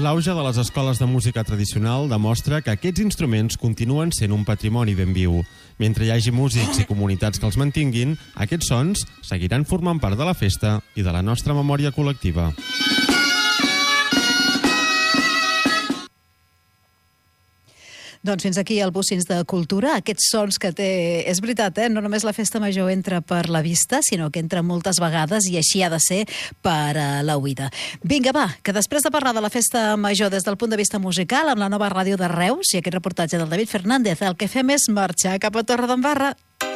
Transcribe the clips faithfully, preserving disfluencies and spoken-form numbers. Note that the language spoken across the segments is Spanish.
L'auge de les escoles de música tradicional demostra que aquests instruments continuen sent un patrimoni ben viu. Mentre hi hagi músics i comunitats que els mantinguin, aquests sons seguiran formant part de la festa i de la nostra memòria col·lectiva. Doncs fins aquí el Bocins de Cultura, aquests sons que té... És veritat, eh? No només la festa major entra per la vista, sinó que entra moltes vegades i així ha de ser per a l'oïda. Vinga, va, que després de parlar de la festa major des del punt de vista musical, amb la nova ràdio de Reus i aquest reportatge del David Fernández, el que fem és marxar cap a Torredembarra.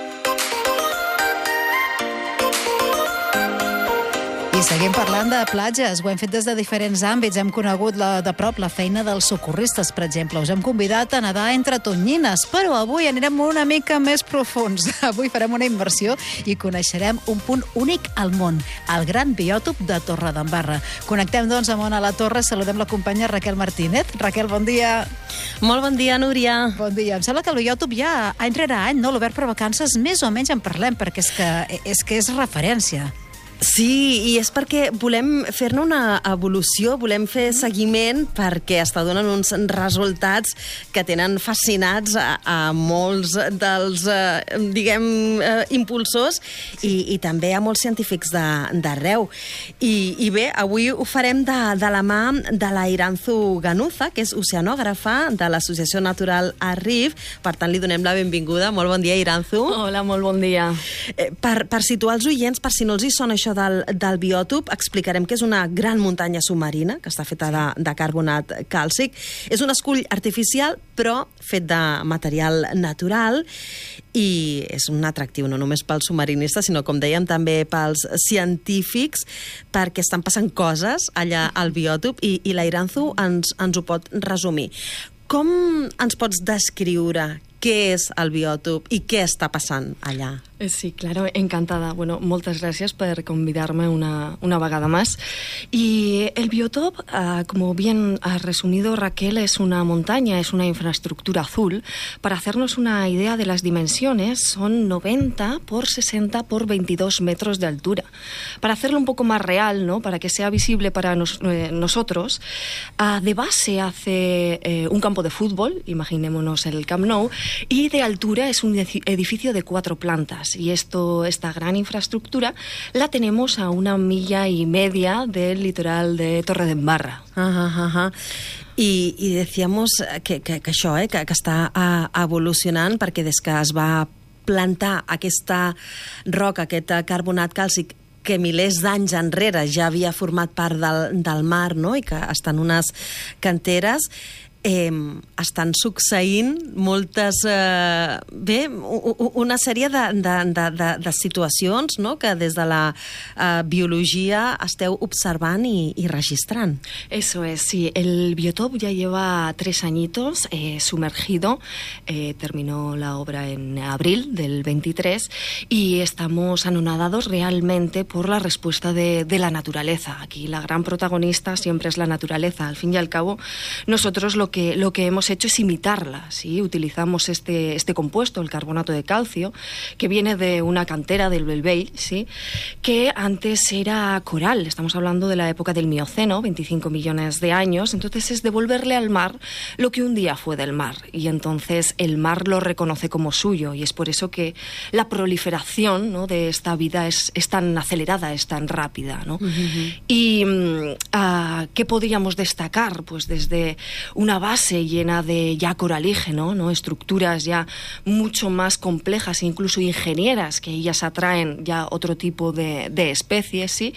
I seguim parlant de platges. Ho hem fet des de diferents àmbits. Hem conegut la, de prop la feina dels socorristes, per exemple. Us hem convidat a nedar entre tonyines, però avui anirem una mica més profuns. Avui farem una immersió i coneixerem un punt únic al món, el gran biòtop de Torredembarra. Connectem, doncs, amb Ona La Torre. Saludem la companya Raquel Martínez. Raquel, bon dia. Molt bon dia, Núria. Bon dia. Em sembla que el biòtop ja any rere any, no? L'Obert per Vacances, més o menys en parlem, perquè és que és, que és referència. Sí, i és perquè volem fer-ne una evolució, volem fer seguiment perquè està donant uns resultats que tenen fascinats a, a molts dels, eh, diguem, eh, impulsors i, i també a molts científics d'arreu. I, I bé, avui ho farem de, de la mà de la Iranzu Ganuza, que és oceanògrafa de l'Associació Natural Arrif. Per tant, li donem la benvinguda. Molt bon dia, Iranzu. Hola, molt bon dia. Eh, per, per situar els oients, per si no els hi sona això Del, del biòtop, explicarem que és una gran muntanya submarina que està feta de, de carbonat càlcic. És un escull artificial, però fet de material natural i és un atractiu no només pels submarinistes, sinó, com dèiem, també pels científics, perquè estan passant coses allà al biòtop i, i la Iranzu ens, ens ho pot resumir. Com ens pots descriure què és el biòtop i què està passant allà? Sí, claro, encantada. Bueno, muchas gracias por convidarme una, una vegada más. Y el biotop, uh, como bien ha resumido Raquel, es una montaña, es una infraestructura azul. Para hacernos una idea de las dimensiones, son noventa por sesenta por veintidós metros de altura. Para hacerlo un poco más real, ¿no? Para que sea visible para nos, eh, nosotros, uh, de base hace eh, un campo de fútbol, imaginémonos el Camp Nou, y de altura es un edificio de cuatro plantas. Y esto, esta gran infraestructura la tenemos a una milla y media del litoral de Torredembarra. Ajá, ajá. I, i decíamos que, que, que això, eh, que, que està uh, evolucionant perquè des que es va plantar aquesta roca, aquest carbonat càlcic, que milers d'anys enrere ja havia format part del, del mar, no? I que estan unes canteres, Eh, estan succeint moltes, eh, bé, una sèrie de, de, de, de, de situacions, no?, que des de la eh, biologia esteu observant i, i registrant. Eso es, sí. El biotop ya lleva tres añitos eh, sumergido. Eh, terminó la obra en abril del veintitrés y estamos anonadados realmente por la respuesta de, de la naturaleza. Aquí la gran protagonista siempre es la naturaleza. Al fin y al cabo, nosotros lo que, lo que hemos hecho es imitarla, ¿sí? Utilizamos este, este compuesto, el carbonato de calcio, que viene de una cantera del Belvei, ¿sí?, que antes era coral. Estamos hablando de la época del Mioceno, veinticinco millones de años. Entonces es devolverle al mar lo que un día fue del mar. Y entonces el mar lo reconoce como suyo. Y es por eso que la proliferación, ¿no?, de esta vida es, es tan acelerada, es tan rápida, ¿no? Uh-huh. Y uh, ¿qué podríamos destacar? Pues desde una base llena de ya coralígeno, ¿no?, estructuras ya mucho más complejas e incluso ingenieras, que ellas atraen ya otro tipo de, de especies, ¿sí?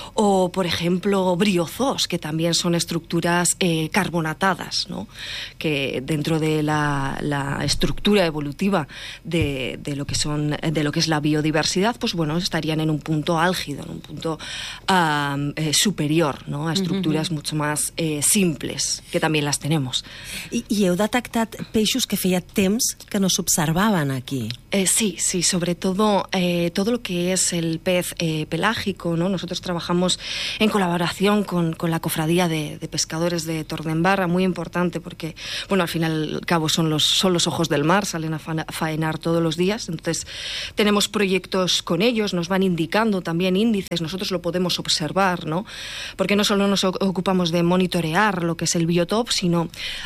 O, por ejemplo, briozoos, que también son estructuras eh, carbonatadas, ¿no?, que dentro de la, la estructura evolutiva de, de lo que son, de lo que es la biodiversidad, pues bueno, estarían en un punto álgido, en un punto uh, eh, superior, ¿no?, a estructuras uh-huh. mucho más eh, simples, que también las tenemos. trabajamos. I, i heu detectat peixos que feia temps que no s'observaven aquí? Eh, sí, sí, sobre todo eh, todo lo que es el pez eh, pelágico, ¿no? Nosotros trabajamos en colaboración con, con la cofradía de, de pescadores de Torredembarra, muy importante porque, bueno, al final y al cabo son los, son los ojos del mar, salen a faenar todos los días, entonces tenemos proyectos con ellos, nos van indicando también índices, nosotros lo podemos observar, ¿no? Porque no solo nos ocupamos de monitorear lo que es el biotop, sino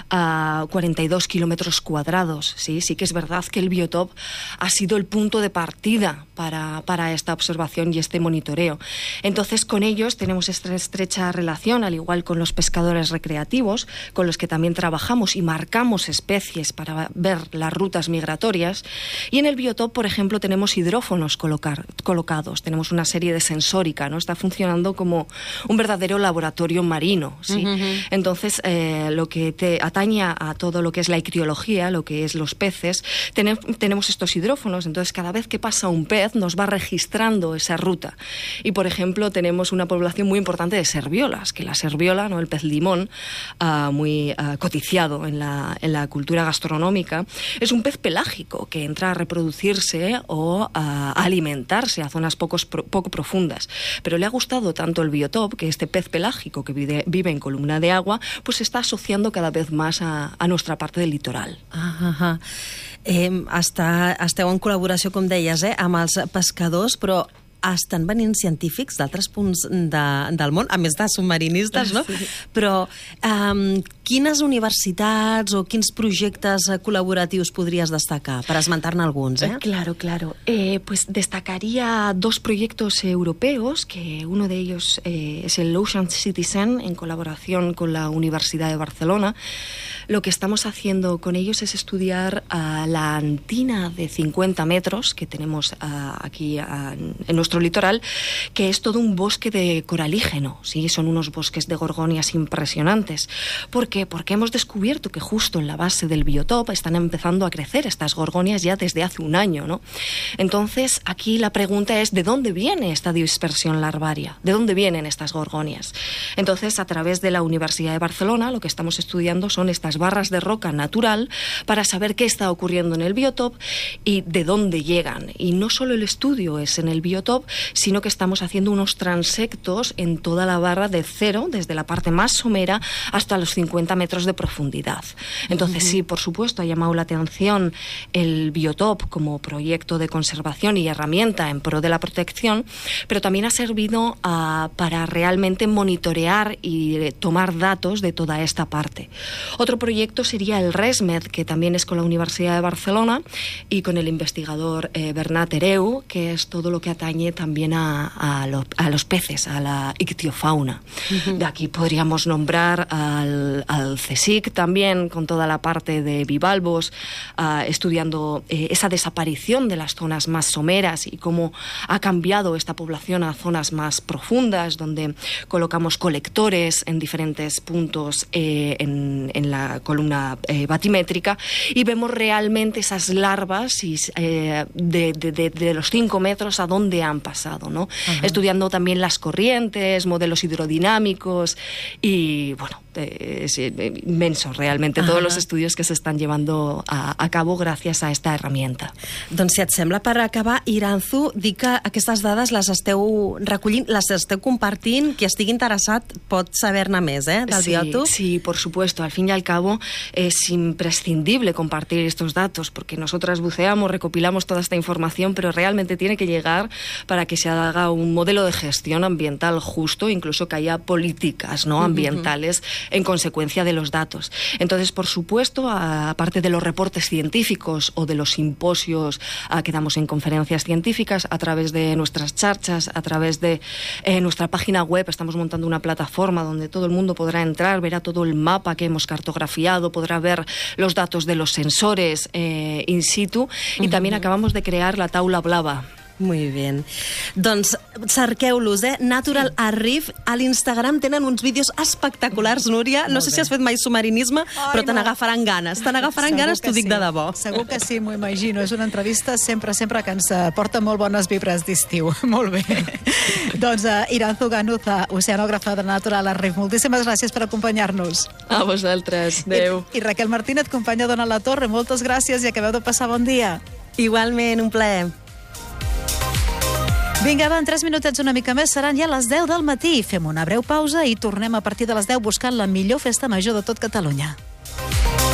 a cuarenta y dos kilómetros cuadrados, ¿sí? Sí que es verdad que el biotop ha sido el punto de partida para, para esta observación y este monitoreo. Entonces, con ellos tenemos esta estrecha relación, al igual con los pescadores recreativos, con los que también trabajamos y marcamos especies para ver las rutas migratorias. Y en el biotop, por ejemplo, tenemos hidrófonos colocar, colocados, tenemos una serie de sensórica, ¿no? Está funcionando como un verdadero laboratorio marino, ¿sí? Uh-huh. Entonces, eh, lo que te atañe a todo lo que es la ictiología, lo que es los peces, ten, tenemos estos hidrófonos. Entonces cada vez que pasa un pez nos va registrando esa ruta. Y por ejemplo tenemos una población muy importante de serviolas, que la serviola, ¿no? El pez limón, uh, muy uh, codiciado en la, en la cultura gastronómica, es un pez pelágico que entra a reproducirse o a alimentarse a zonas pocos, poco profundas. Pero le ha gustado tanto el biotop que este pez pelágico que vive, vive en columna de agua pues se està associando cada vez más a, a nuestra parte del litoral. Ah, ah, ah. Eh, està, esteu en col·laboració, com deies, eh, amb els pescadors, però estan venint científics d'altres punts de, del món, a més de submarinistes, no? Sí. Però um, quines universitats o quins projectes col·laboratius podries destacar, per esmentar-ne alguns, eh? Claro, claro. Eh, pues destacaría dos proyectos europeos, que uno de ellos eh, es el Ocean Citizen, en colaboración con la Universidad de Barcelona. Lo que estamos haciendo con ellos es estudiar uh, la antina de cincuenta metros que tenemos uh, aquí uh, en nuestro litoral, que es todo un bosque de coralígeno, ¿sí? Son unos bosques de gorgonias impresionantes. ¿Por qué? Porque hemos descubierto que justo en la base del biotop están empezando a crecer estas gorgonias ya desde hace un año, ¿no? Entonces, aquí la pregunta es, ¿de dónde viene esta dispersión larvaria? ¿De dónde vienen estas gorgonias? Entonces, a través de la Universidad de Barcelona, lo que estamos estudiando son estas barras de roca natural para saber qué está ocurriendo en el biotop y de dónde llegan. Y no solo el estudio es en el biotop, sino que estamos haciendo unos transectos en toda la barra de cero, desde la parte más somera hasta los cincuenta metros de profundidad. Entonces, uh-huh. sí, por supuesto, ha llamado la atención el biotop como proyecto de conservación y herramienta en pro de la protección, pero también ha servido uh, para realmente monitorear y eh, tomar datos de toda esta parte. Otro proyecto sería el RESMED, que también es con la Universidad de Barcelona y con el investigador eh, Bernat Hereu, que es todo lo que atañe también a, a, lo, a los peces, a la ictiofauna. Uh-huh. De aquí podríamos nombrar al, al CSIC también, con toda la parte de bivalvos, uh, estudiando eh, esa desaparición de las zonas más someras y cómo ha cambiado esta población a zonas más profundas, donde colocamos colectores en diferentes puntos eh, en, en la columna eh, batimétrica y vemos realmente esas larvas y, eh, de, de, de, de los cinco metros a dónde han pasado, ¿no? Uh-huh. Estudiando también las corrientes, modelos hidrodinámicos y, bueno, es inmenso realmente uh-huh. todos los estudios que se están llevando a, a cabo gracias a esta herramienta. Doncs si et sembla, per acabar, Iranzu, dir que aquestes dades les esteu recollint, les esteu compartint, qui estigui interessat pot saber-ne més, eh, del sí, biotop. Sí, por supuesto. Al fin y al cabo es imprescindible compartir estos datos porque nosotras buceamos, recopilamos toda esta información, pero realmente tiene que llegar para que se haga un modelo de gestión ambiental justo, incluso que haya políticas, ¿no? ambientales uh-huh. en consecuencia de los datos. Entonces, por supuesto, aparte de los reportes científicos o de los simposios a, que damos en conferencias científicas, a través de nuestras charchas, a través de eh, nuestra página web, estamos montando una plataforma donde todo el mundo podrá entrar, verá todo el mapa que hemos cartografiado, podrá ver los datos de los sensores eh, in situ y uh-huh. también acabamos de crear la taula blava. Muy bien. Doncs cerqueu-los, eh? Natural Arrif. A l'Instagram tenen uns vídeos espectaculars, Núria. No sé si has fet mai submarinisme, però te n'agafaran ganes. Te n'agafaran ganes, t'ho dic de debò. Segur que sí, m'ho imagino. És una entrevista sempre, sempre que ens porta molt bones vibres d'estiu. Molt bé. Doncs uh, Iranzu Ganuza, oceanògrafa de Natural Arrif, moltíssimes gràcies per acompanyar-nos. A vosaltres. Adéu. I, I Raquel Martínez, companya d'Ona La Torre, moltes gràcies i acabeu de passar bon dia. Igualment, un plaer. Vinga, va, en tres minutets una mica més seran ja les deu del matí. Fem una breu pausa i tornem a partir de les deu buscant la millor festa major de tot Catalunya.